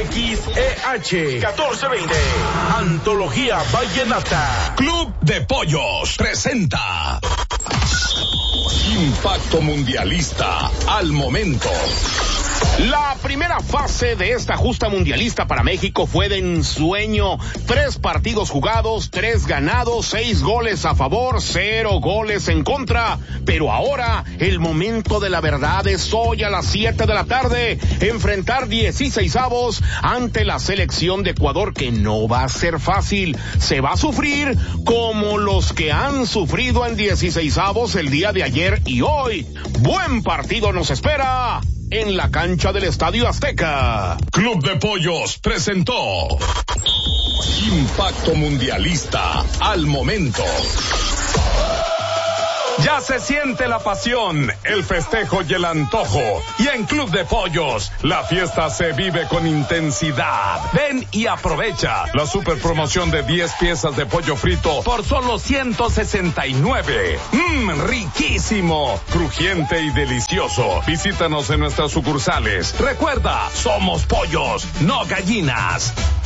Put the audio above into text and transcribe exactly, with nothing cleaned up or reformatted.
X E H catorce veinte. Antología Vallenata. Club de Pollos presenta Impacto Mundialista al momento. La primera fase de esta justa mundialista para México fue de ensueño. Tres partidos jugados, tres ganados, seis goles a favor, cero goles en contra. Pero ahora el momento de la verdad es hoy a las siete de la tarde. Enfrentar dieciseisavos ante la selección de Ecuador, que no va a ser fácil. Se va a sufrir como los que han sufrido en dieciseisavos el día de ayer y hoy. Buen partido nos espera en la cancha del Estadio Azteca. Club de Pollos presentó Impacto Mundialista al momento. Ya se siente la pasión, el festejo y el antojo. Y en Club de Pollos, la fiesta se vive con intensidad. Ven y aprovecha la super promoción de diez piezas de pollo frito por solo ciento sesenta y nueve. Mmm, riquísimo, crujiente y delicioso. Visítanos en nuestras sucursales. Recuerda, somos pollos, no gallinas.